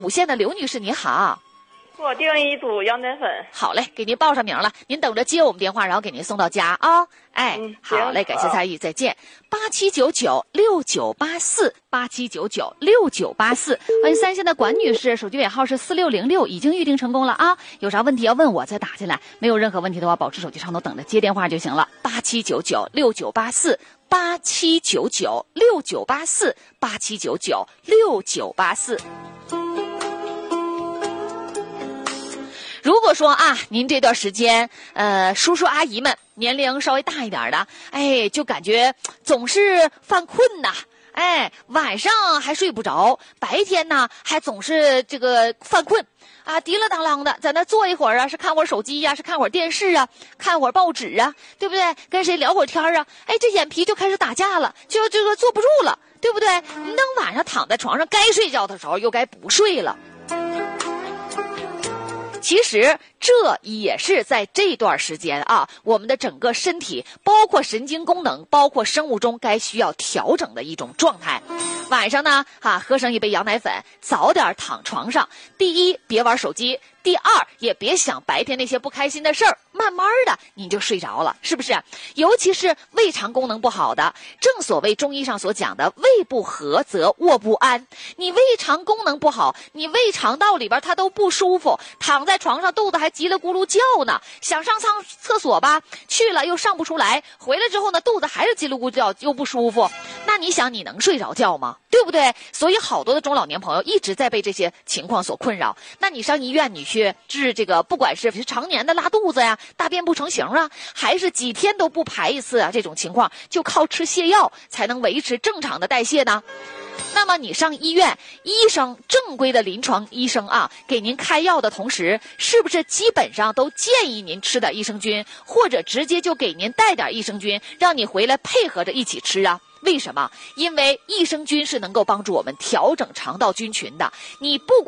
5县的刘女士，你好。 我订一组羊奶粉。 好嘞，给您报上名了，您等着接我们电话，然后给您送到家啊。好嘞，感谢参与，再见。87996984，87996984，欢迎3线的管女士，手机尾号是4606，已经预定成功了啊。有啥问题要问我再打进来，没有任何问题的话，保持手机畅通，等着接电话就行了。87996984，87996984，87996984。如果说啊，您这段时间，叔叔阿姨们年龄稍微大一点的，就感觉总是犯困呐，晚上还睡不着，白天呢还总是这个犯困啊，提了当啷的在那坐一会儿啊，是看会儿手机呀，是看会儿电视啊，看会儿报纸啊，对不对？跟谁聊会儿天啊？这眼皮就开始打架了，就这个坐不住了，对不对？你等晚上躺在床上该睡觉的时候，又该不睡了。其实这也是在这段时间啊，我们的整个身体，包括神经功能，包括生物钟该需要调整的一种状态。晚上呢，喝上一杯羊奶粉，早点躺床上。第一，别玩手机；第二，也别想白天那些不开心的事儿，慢慢的你就睡着了，是不是？尤其是胃肠功能不好的，正所谓中医上所讲的胃不和则卧不安。你胃肠功能不好，你胃肠道里边它都不舒服，躺在床上肚子还叽里咕噜叫呢，想上厕所吧，去了又上不出来，回来之后呢，肚子还是叽里咕噜叫，又不舒服。那你想你能睡着觉吗？对不对？所以好多的中老年朋友一直在被这些情况所困扰。那你上医院你去治这个，不管是常年的拉肚子呀，大便不成形啊，还是几天都不排一次啊，这种情况就靠吃泻药才能维持正常的代谢呢。那么你上医院，医生正规的临床医生啊，给您开药的同时，是不是基本上都建议您吃点益生菌，或者直接就给您带点益生菌，让你回来配合着一起吃啊？为什么？因为益生菌是能够帮助我们调整肠道菌群的。你不